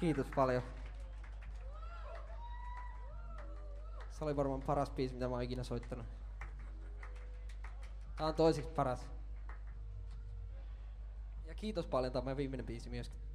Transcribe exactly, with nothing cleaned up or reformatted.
Kiitos paljon. Se oli varmaan paras biisi, mitä mä oon ikinä soittanut. Tää on toiseksi paras. Ja kiitos paljon, tää on meidän viimeinen biisi myöskin.